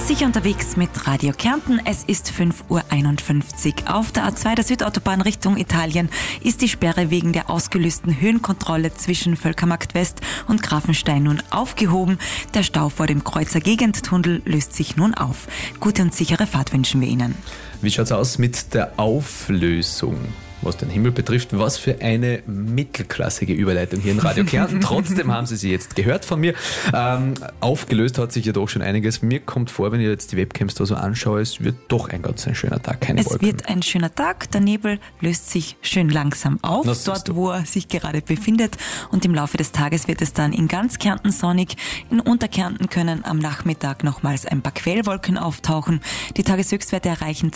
Sicher unterwegs mit Radio Kärnten. Es ist 5:51 Uhr. Auf der A2 der Südautobahn Richtung Italien ist die Sperre wegen der ausgelösten Höhenkontrolle zwischen Völkermarkt West und Grafenstein nun aufgehoben. Der Stau vor dem Kreuzer Gegendtunnel löst sich nun auf. Gute und sichere Fahrt wünschen wir Ihnen. Wie schaut's aus mit der Auflösung? Was den Himmel betrifft, was für eine mittelklassige Überleitung hier in Radio Kärnten. Trotzdem haben Sie sie jetzt gehört von mir. Aufgelöst hat sich ja doch schon einiges. Mir kommt vor, wenn ich jetzt die Webcams da so anschaue, es wird doch ein ganz schöner Tag, keine Wolken. Es wird ein schöner Tag. Der Nebel löst sich schön langsam auf, dort wo er sich gerade befindet. Und im Laufe des Tages wird es dann in ganz Kärnten sonnig. In Unterkärnten können am Nachmittag nochmals ein paar Quellwolken auftauchen. Die Tageshöchstwerte erreichen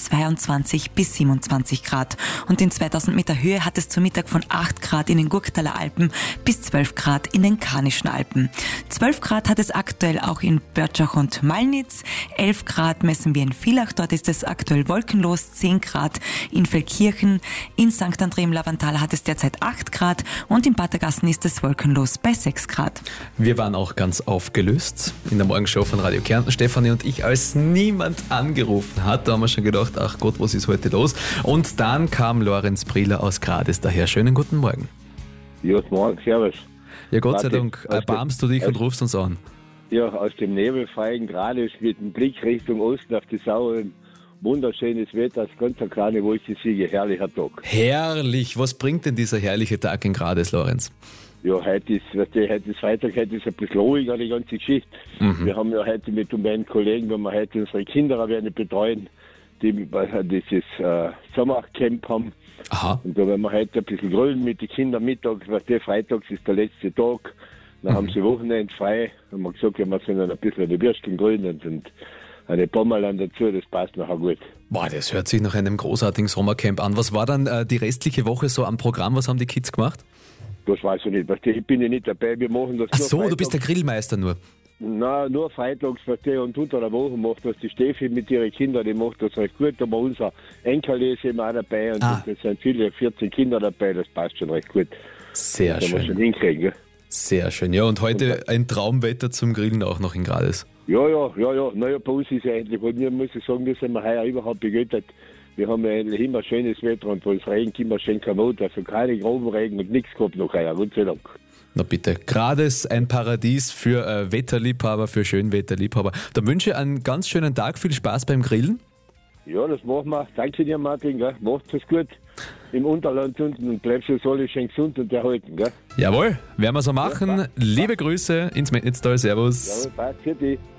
22 bis 27 Grad. Und in 2000 Meter Höhe hat es zu Mittag von 8 Grad in den Gurktaler Alpen bis 12 Grad in den Karnischen Alpen. 12 Grad hat es aktuell auch in Börtschach und Malnitz. 11 Grad messen wir in Villach, dort ist es aktuell wolkenlos. 10 Grad in Feldkirchen. In St. André im Lavantal hat es derzeit 8 Grad und in Patergassen ist es wolkenlos bei 6 Grad. Wir waren auch ganz aufgelöst in der Morgenshow von Radio Kärnten, Stefanie und ich, als niemand angerufen hat. Da haben wir schon gedacht, ach Gott, was ist heute los? Und dann kam Lorenz Briller aus Grades daher. Schönen guten Morgen. Ja, guten Morgen, servus. Ja, Gott sei Dank erbarmst du dich und rufst uns an. Ja, aus dem nebelfreien Grades mit dem Blick Richtung Osten auf die Sau. Ein wunderschönes Wetter, das ganze kleine Wolkensiege, herrlicher Tag. Herrlich. Was bringt denn dieser herrliche Tag in Grades, Lorenz? Ja, heute ist Freitag, heute ist ein bisschen ruhiger, die ganze Geschichte. Wir haben ja heute mit meinen Kollegen, wenn wir heute unsere Kinder werden betreuen, die dieses Sommercamp haben. Aha. Und da werden wir heute ein bisschen grillen mit den Kindern mittags, weil der Freitags ist der letzte Tag. Dann haben sie Wochenende frei. Haben wir gesagt, wir sollen ein bisschen die Würstchen grillen und eine Pommerlein dazu, das passt nachher gut. Boah, das hört sich nach einem großartigen Sommercamp an. Was war dann die restliche Woche so am Programm? Was haben die Kids gemacht? Das weiß ich nicht, ich bin ja nicht dabei, wir machen das Ach nur so, Freitags. du bist der Grillmeister nur. Nein, nur freitags, und unter der Woche macht das die Steffi mit ihren Kindern, die macht das recht gut, aber unser Enkel ist immer auch dabei und es sind viele, 14 Kinder dabei, das passt schon recht gut. Sehr das schön. Das schon hinkriegen, gell? Sehr schön, ja, und heute ein Traumwetter zum Grillen auch noch in Grades. Ja, naja, bei uns ist ja endlich, und wir müssen sagen, wir sind heuer überhaupt begütert. Wir haben ja endlich immer schönes Wetter und wo es regnet, immer schön Kamot, also keine groben Regen und nichts gehabt noch heuer, Gott sei Dank. Na bitte, Grades ein Paradies für Wetterliebhaber, für Schönwetterliebhaber. Dann wünsche ich einen ganz schönen Tag, viel Spaß beim Grillen. Ja, das machen wir. Danke dir, Martin, gell? Macht's es gut im Unterland unten und bleibst uns alle schön gesund und erhalten, gell? Jawohl, werden wir so machen. Ja, Liebe Grüße ins Metnitztal, servus. Ja, passt für dich.